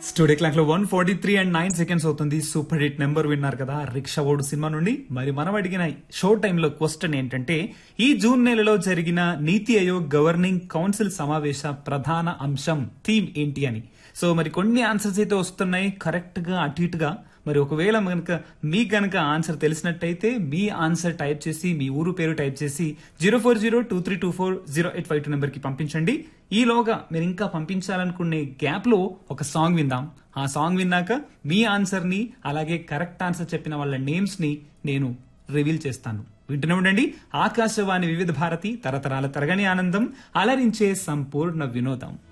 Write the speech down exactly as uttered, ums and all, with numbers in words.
Studio clock లో one forty three and nine seconds అవుతుంది. Super hit number విన్నారు కదా రిక్షా ఓడు సినిమా నుండి. మరి మనం అడిగిన షో టైంలో క్వశ్చన్ ఏంటంటే, ఈ జూన్ నెలలో జరిగిన నీతి ఆయోగ్ గవర్నింగ్ కౌన్సిల్ సమావేశ ప్రధాన అంశం థీమ్ ఏంటి అని. సో మరి కొన్ని ఆన్సర్స్ అయితే వస్తున్నాయి కరెక్ట్ గా అటు ఇటుగా. మరి ఒకవేళ కనుక మీకు గనక ఆన్సర్ తెలిసినట్టయితే మీ ఆన్సర్ టైప్ చేసి మీ ఊరు పేరు టైప్ చేసి zero four zero two three two four zero eight five two number కి పంపించండి. ఈలోగా మీరు ఇంకా పంపించాలనుకునే గ్యాప్ లో ఒక సాంగ్ విందాం. ఆ సాంగ్ విన్నాక మీ ఆన్సర్ ని అలాగే కరెక్ట్ ఆన్సర్ చెప్పిన వాళ్ళ నేమ్స్ ని నేను రివీల్ చేస్తాను. వింటూనే ఉండండి ఆకాశవాణి వివిధ భారతి, తరతరాల తరగని ఆనందం, అలరించే సంపూర్ణ వినోదం.